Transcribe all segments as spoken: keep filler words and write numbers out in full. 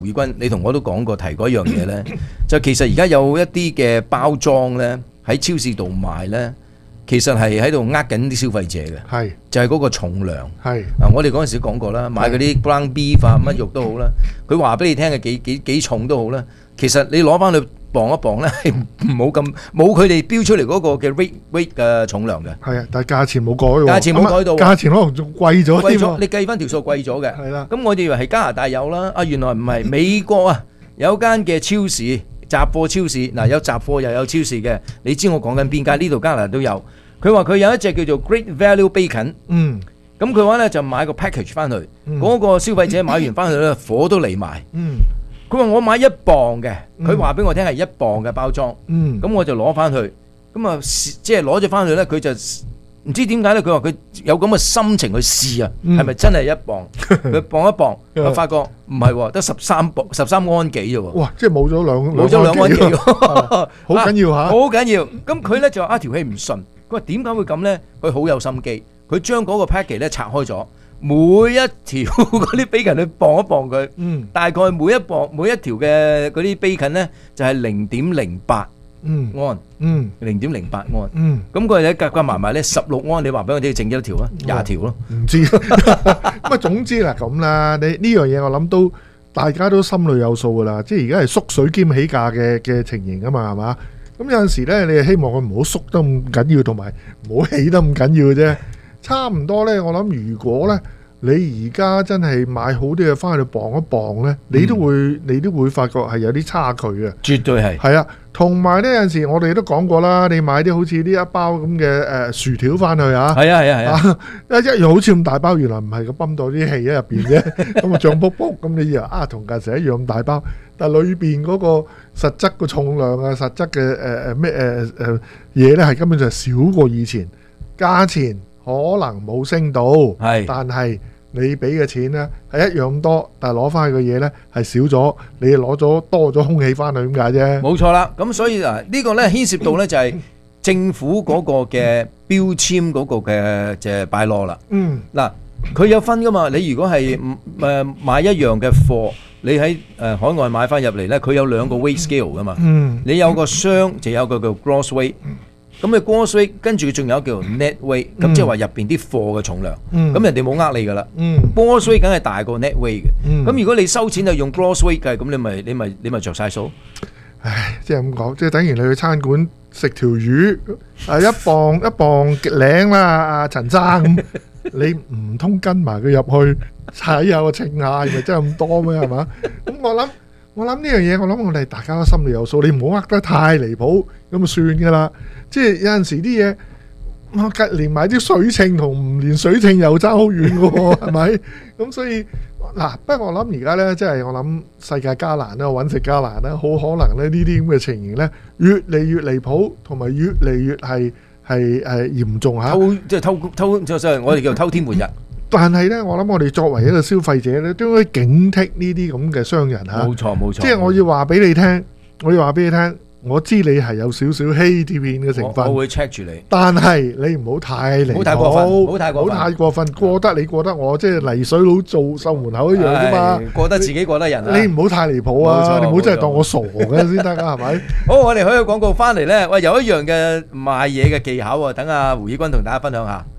胡義君，你同我都講過提過一樣嘢咧，就其實而家有一啲嘅包裝咧喺超市度賣咧，其實係喺度呃緊啲消費者嘅， 係就係嗰個重量。 係啊，我哋嗰陣時講過啦，買嗰啲 ground beef 啊乜肉都好啦，佢話俾你聽嘅幾幾幾重都好啦，其實你攞翻去磅一磅咧，係冇咁冇佢哋標出嚟嗰個嘅 weight weight 嘅重量嘅。 係啊，但係價錢冇改喎， 價錢冇改到， 價錢可能仲貴咗添喎。 你計翻條數貴咗嘅。 係啦， 咁我哋以為係加拿大有啦，啊原來唔係，美國啊有間嘅超市雜貨超市，嗱有雜貨又有超市嘅，你知我講緊邊間？呢度加拿大都有。佢話佢有一隻叫做 Great Value Bacon， 嗯， 咁佢話咧就買個 package 翻去，嗰、 嗯、 個消費者買完翻去咧火都嚟埋。 嗯。 佢話我買一磅嘅，佢話俾我聽係一磅嘅包裝， 嗯， 咁我就攞翻去，咁啊即係攞咗翻去咧，佢就唔知點解咧，佢話佢有咁嘅心情去試啊，係咪真係一磅？佢磅一磅，我發覺唔係喎，得十三磅十三安幾啫喎。 哇！即係冇咗兩冇咗兩安幾喎， 好緊要嚇， 好緊要。咁佢咧就話啊條氣唔順，佢話點解會咁咧？佢好有心機，佢將嗰個 package 咧拆開咗。每一條嗰啲 bacon 去磅一磅佢，嗯，大概每一磅每一條嘅嗰啲 bacon 咧就係零點零八安，嗯，零點零八安，嗯，咁佢哋夾夾埋埋咧十六安，你話俾我哋整幾多條啊？廿條咯， 唔知，咁啊總之啦咁啦，你呢樣嘢我諗都大家都心裏有數噶啦，即係而家係縮水兼起價嘅嘅情形啊嘛，係嘛？咁有陣時咧，你係希望佢唔好縮得咁緊要，同埋唔好起得咁緊要嘅啫。差唔多咧，我諗如果咧你而家真係買好啲嘢翻去磅一磅咧，你都會、嗯、你都會發覺係有啲差距嘅。 絕對係。係啊，同埋呢有陣時我哋都講過啦，你買啲好似呢一包咁嘅誒薯條翻去啊，係啊係啊係啊，一一樣好似咁大包，原來唔係個泵到啲氣喺入邊啫，咁啊脹卜卜咁，你以為啊同價成一樣咁大包，但係裏邊嗰個實質個重量啊，實質嘅誒誒咩誒誒嘢咧，係根本就係少過以前，價錢可能冇升到，係，但係你俾嘅錢咧係一樣咁多，但係攞翻去嘅嘢咧係少咗，你攞咗多咗空氣翻去，點解啫？冇錯啦，咁所以嗱呢個咧牽涉到咧就係政府嗰個嘅標籤嗰個嘅即係 bylaw啦。嗯，嗱佢有分噶嘛，你如果係誒買一樣嘅貨，你喺誒海外買翻入嚟咧，佢有兩個 weight scale 噶嘛。嗯，你有個箱就有個叫 gross weight。咁你 gross weight 跟住仲有叫 net weight，咁即係話入邊啲貨嘅重量，咁、嗯、人哋冇呃你噶啦。gross weight 梗係大過 net weight 嘅，咁、嗯、如果你收錢就用 gross weight 嘅，咁你咪你咪你咪着晒數。 唉，即係咁講，即係等於你去餐館食條魚，啊一磅一磅領啦，阿陳生咁，你唔通跟埋佢入去睇下個稱下，係咪真係咁多咩？係嘛？咁我諗我諗呢樣嘢，我諗我哋大家都心裏有數，你唔好呃得太離譜，咁就算噶啦。即係有陣時啲嘢，我連埋啲水稱同唔連水稱又爭好遠嘅喎，係咪？咁所以嗱，不過我諗而家咧，即係我諗世界加難啦，揾食加難啦，好可能咧呢啲咁嘅情形咧，越嚟越離譜，同埋越嚟越係係係嚴重嚇。 偷即係偷偷，即係我哋叫偷天換日。 但係咧，我諗我哋作為一個消費者咧，都應該警惕呢啲咁嘅商人嚇。冇錯冇錯。即係我要話俾你聽，我要話俾你聽。我知你係有少少欺騙嘅成分， 我會 check 住你。但係你唔好太離譜，唔好太過分，唔好太過分，唔好太過分，過得你過得我，即係泥水佬做售門口一樣啫嘛。過得自己過得人啊！你唔好太離譜啊！你唔好真係當我傻嘅先得啊，係咪？好，我哋去個廣告翻嚟咧，喂，有一樣嘅賣嘢嘅技巧啊，等阿胡以軍同大家分享下。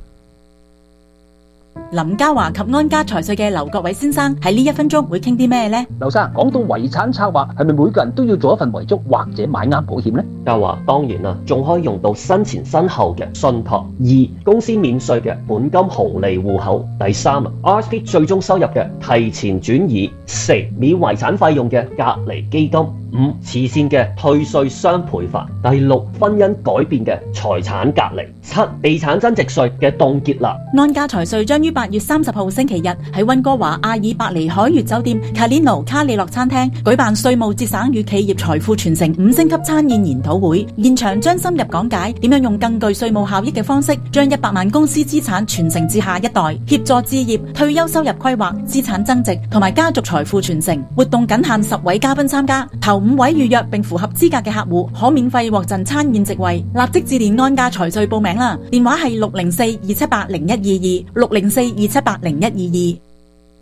林嘉華及安家財稅嘅劉國偉先生喺呢一分鐘會傾啲咩呢？ 劉生，講到遺產策劃，係咪每個人都要做一份遺囑或者買啱保險呢？ 嘉華當然啦，仲可以用到身前身後嘅信託，二公司免稅嘅本金紅利戶口，第三啊 R S P 最終收入嘅提前轉移，四免遺產費用嘅隔離基金，五慈善嘅退稅雙賠法，第六婚姻改變嘅財產隔離，七地產增值稅嘅凍結啦。 安家財稅將於八月三十號星期日喺溫哥華阿爾伯尼海悅酒店卡列諾卡里諾餐廳舉辦稅務節省與企業財富傳承五星級餐宴研討會，現場將深入講解點樣用更具稅務效益嘅方式，將一百萬公司資產傳承至下一代，協助置業、退休收入規劃、資產增值同埋家族財富傳承。活動僅限十位嘉賓參加，頭五位預約並符合資格嘅客戶可免費獲贈餐宴席位，立即致電安家財稅報名啦！電話係六零四二七八零一二二六零四二七八零一二二。